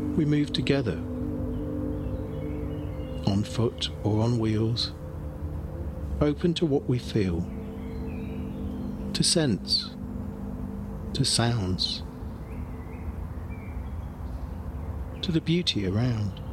We move together, on foot or on wheels, open to what we feel, to scents, to sounds, to the beauty around.